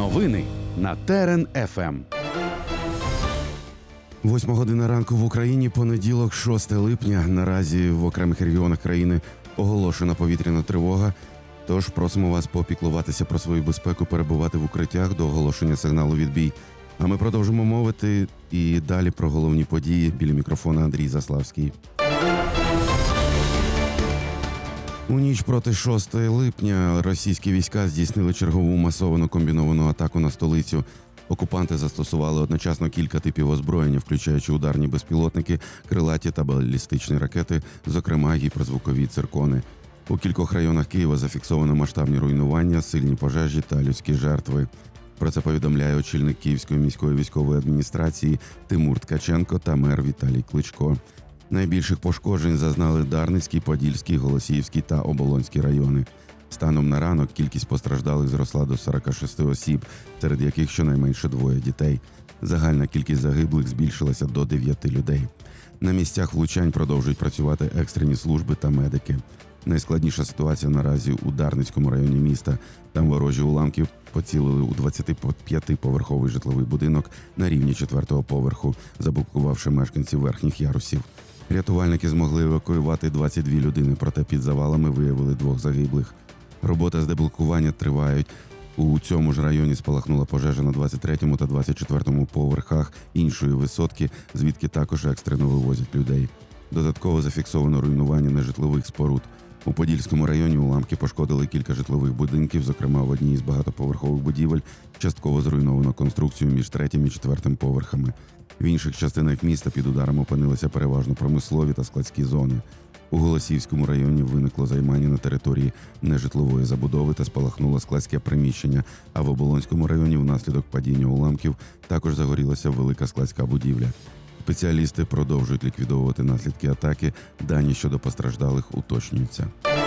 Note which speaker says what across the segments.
Speaker 1: Новини на Терен ФМ.
Speaker 2: 8 година ранку в Україні, понеділок, 6 липня. Наразі в окремих регіонах країни оголошена повітряна тривога. Тож просимо вас попіклуватися про свою безпеку, перебувати в укриттях до оголошення сигналу «Відбій». А ми продовжимо мовити і далі про головні події. Біля мікрофона Андрій Заславський. У ніч проти 6 липня російські війська здійснили чергову масовану комбіновану атаку на столицю. Окупанти застосували одночасно кілька типів озброєння, включаючи ударні безпілотники, крилаті та балістичні ракети, зокрема гіперзвукові циркони. У кількох районах Києва зафіксовано масштабні руйнування, сильні пожежі та людські жертви. Про це повідомляє очільник Київської міської військової адміністрації Тимур Ткаченко та мер Віталій Кличко. Найбільших пошкоджень зазнали Дарницький, Подільський, Голосіївський та Оболонський райони. Станом на ранок кількість постраждалих зросла до 46 осіб, серед яких щонайменше 2 дітей. Загальна кількість загиблих збільшилася до 9 людей. На місцях влучань продовжують працювати екстрені служби та медики. Найскладніша ситуація наразі у Дарницькому районі міста. Там ворожі уламки поцілили у 25-поверховий житловий будинок на рівні 4-го поверху, заблокувавши мешканців верхніх ярусів. Рятувальники змогли евакуювати 22 людини, проте під завалами виявили 2 загиблих. Роботи з деблокування тривають. У цьому ж районі спалахнула пожежа на 23-му та 24-му поверхах іншої висотки, звідки також екстрено вивозять людей. Додатково зафіксовано руйнування нежитлових споруд. У Подільському районі уламки пошкодили кілька житлових будинків, зокрема в одній із багатоповерхових будівель частково зруйновано конструкцію між 3-м і 4-м поверхами. В інших частинах міста під ударом опинилися переважно промислові та складські зони. У Голосіївському районі виникло займання на території нежитлової забудови та спалахнуло складське приміщення, а в Оболонському районі внаслідок падіння уламків також загорілася велика складська будівля. Спеціалісти продовжують ліквідовувати наслідки атаки, дані щодо постраждалих уточнюються.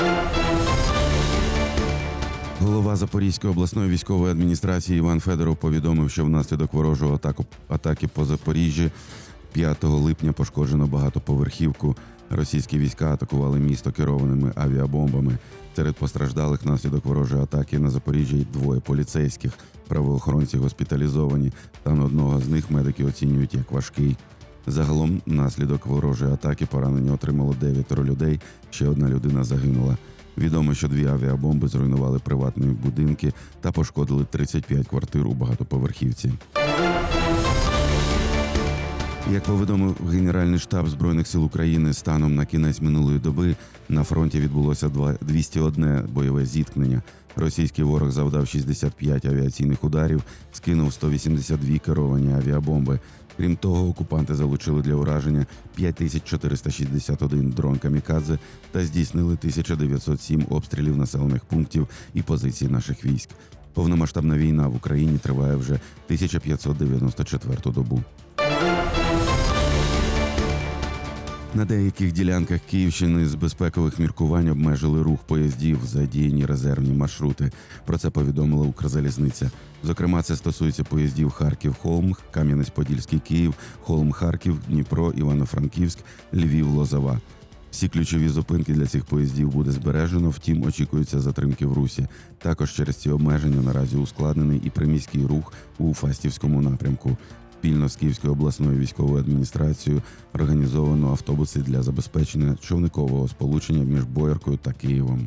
Speaker 2: Голова Запорізької обласної військової адміністрації Іван Федоров повідомив, що внаслідок ворожого атаки по Запоріжжі 5 липня пошкоджено багатоповерхівку. Російські війська атакували місто керованими авіабомбами. Серед постраждалих внаслідок ворожої атаки на Запоріжжі 2 поліцейських. Правоохоронці госпіталізовані. Стан одного з них медики оцінюють як важкий. Загалом, внаслідок ворожої атаки поранення отримало 9 людей, ще 1 людина загинула. Відомо, що 2 авіабомби зруйнували приватні будинки та пошкодили 35 квартир у багатоповерхівці. Як повідомив Генеральний штаб Збройних сил України, станом на кінець минулої доби на фронті відбулося 201 бойове зіткнення. Російський ворог завдав 65 авіаційних ударів, скинув 182 керовані авіабомби. Крім того, окупанти залучили для ураження 5461 дрон «Камікадзе» та здійснили 1907 обстрілів населених пунктів і позицій наших військ. Повномасштабна війна в Україні триває вже 1594-ту добу. На деяких ділянках Київщини з безпекових міркувань обмежили рух поїздів, задіяні резервні маршрути. Про це повідомила Укрзалізниця. Зокрема, це стосується поїздів Харків-Холм, Кам'янець-Подільський, Київ, Холм-Харків, Дніпро, Івано-Франківськ, Львів-Лозова. Всі ключові зупинки для цих поїздів буде збережено, втім очікуються затримки в русі. Також через ці обмеження наразі ускладнений і приміський рух у Фастівському напрямку. Спільно з Київською обласною військовою адміністрацією організовано автобуси для забезпечення човникового сполучення між Бояркою та Києвом.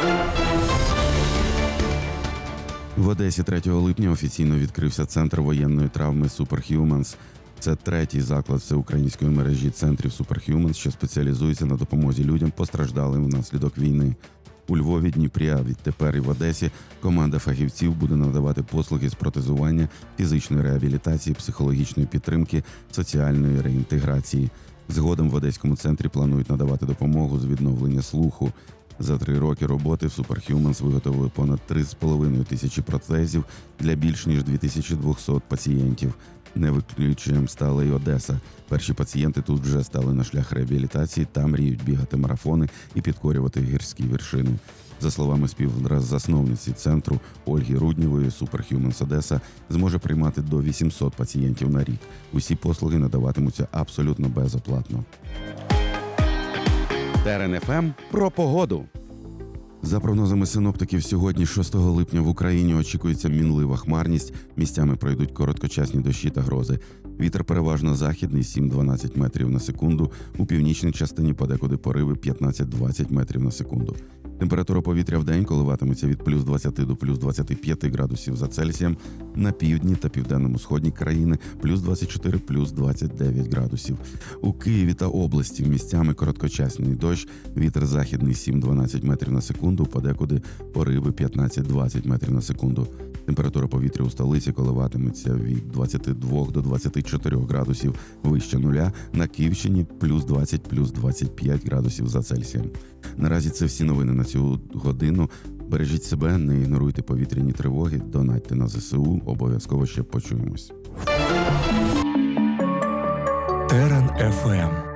Speaker 2: В Одесі 3 липня офіційно відкрився центр воєнної травми Superhumans. Це 3-й заклад всеукраїнської мережі центрів Superhumans, що спеціалізується на допомозі людям, постраждалим внаслідок війни. У Львові, Дніпрі, а відтепер і в Одесі команда фахівців буде надавати послуги з протезування, фізичної реабілітації, психологічної підтримки, соціальної реінтеграції. Згодом в Одеському центрі планують надавати допомогу з відновлення слуху. За 3 роки роботи в Superhumans виготовили понад 3,5 тисячі протезів для більш ніж 2200 пацієнтів. Не виключенням стала і Одеса. Перші пацієнти тут вже стали на шлях реабілітації та мріють бігати марафони і підкорювати гірські вершини. За словами співзасновниці центру Ольги Руднєвої, Superhumans Одеса зможе приймати до 800 пацієнтів на рік. Усі послуги надаватимуться абсолютно безоплатно.
Speaker 1: Терен ФМ про погоду.
Speaker 2: За прогнозами синоптиків, сьогодні, 6 липня, в Україні очікується мінлива хмарність, місцями пройдуть короткочасні дощі та грози. Вітер переважно західний 7-12 метрів на секунду, у північній частині подекуди пориви 15-20 метрів на секунду. Температура повітря в день коливатиметься від плюс 20 до плюс 25 градусів за Цельсієм, на півдні та південному сході країни плюс 24, плюс 29 градусів. У Києві та області місцями короткочасний дощ, вітер західний 7-12 метрів на секунду, подекуди пориви 15-20 метрів на секунду. Температура повітря у столиці коливатиметься від 22 до 24 градусів вище нуля, на Київщині плюс 20, плюс 25 градусів за Цельсієм. Наразі це всі новини на цю годину. Бережіть себе, не ігноруйте повітряні тривоги, донатьте на ЗСУ, обов'язково ще почуємось.
Speaker 3: Терен FM.